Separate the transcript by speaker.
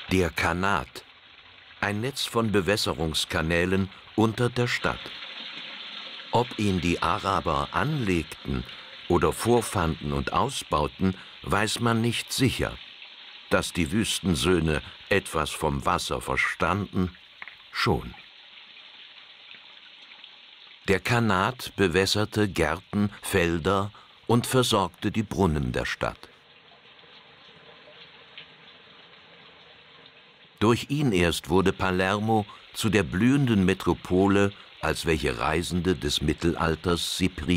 Speaker 1: Der Kanat, ein Netz von Bewässerungskanälen unter der Stadt. Ob ihn die Araber anlegten oder vorfanden und ausbauten, weiß man nicht sicher. Dass die Wüstensöhne etwas vom Wasser verstanden, schon. Der Kanat bewässerte Gärten, Felder und versorgte die Brunnen der Stadt. Durch ihn erst wurde Palermo zu der blühenden Metropole, als welche Reisende des Mittelalters sie